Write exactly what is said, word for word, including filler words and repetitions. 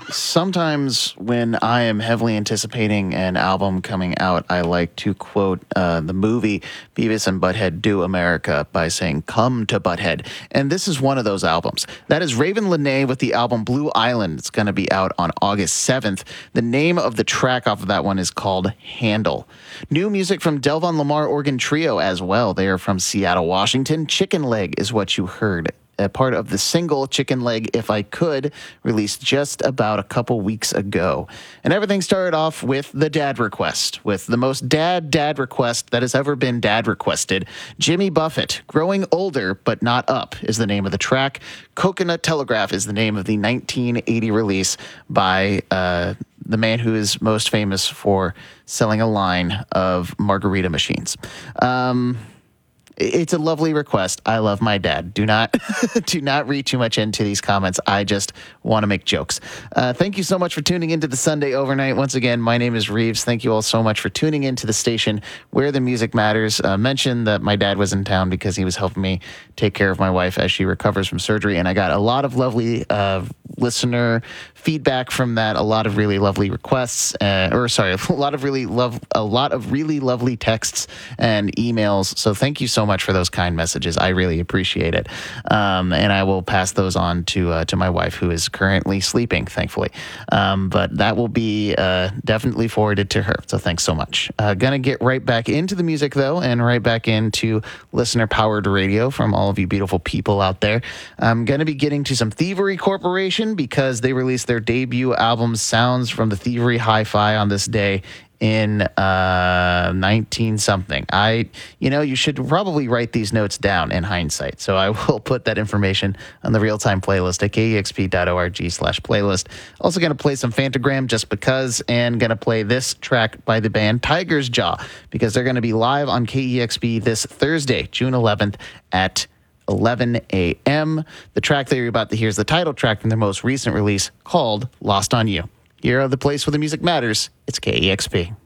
Sometimes when I am heavily anticipating an album coming out, I like to quote uh, the movie Beavis and Butthead Do America by saying, "Come to Butthead." And this is one of those albums. That is Raven Lenae with the album Blue Island. It's going to be out on August seventh. The name of the track off of that one is called Handle. New music from Delvon Lamar Organ Trio as well. They are from Seattle, Washington. Chicken Leg is what you heard. A part of the single Chicken Leg If I Could, released just about a couple weeks ago. And everything started off with the dad request, with the most dad dad request that has ever been dad requested. Jimmy Buffett, Growing Older But Not Up is the name of the track. Coconut Telegraph is the name of the nineteen eighty release by uh, the man who is most famous for selling a line of margarita machines. Um... It's a lovely request. I love my dad. Do not do not read too much into these comments. I just want to make jokes. Uh, thank you so much for tuning into the Sunday Overnight. Once again, my name is Reeves. Thank you all so much for tuning into the station where the music matters. Uh, mentioned that my dad was in town because he was helping me take care of my wife as she recovers from surgery, and I got a lot of lovely uh, listener feedback from that. A lot of really lovely requests, uh, or sorry, a lot of really love, a lot of really lovely texts and emails. So thank you so much for those kind messages. I really appreciate it, um, and I will pass those on to uh, to my wife, who is currently sleeping, thankfully. Um, but that will be uh, definitely forwarded to her. So thanks so much. Uh, gonna get right back into the music though, and right back into listener powered radio from all of you beautiful people out there. I'm gonna be getting to some Thievery Corporation because they released their debut album Sounds from the Thievery Hi-Fi on this day in uh, nineteen something. I, you know, you should probably write these notes down in hindsight. So I will put that information on the real-time playlist at kexp.org slash playlist. Also going to play some Fantagram just because, and going to play this track by the band Tiger's Jaw because they're going to be live on K E X P this Thursday, June eleventh at eleven a.m. The track that you're about to hear is the title track from their most recent release called Lost on You. Here are the place where the music matters. It's K E X P.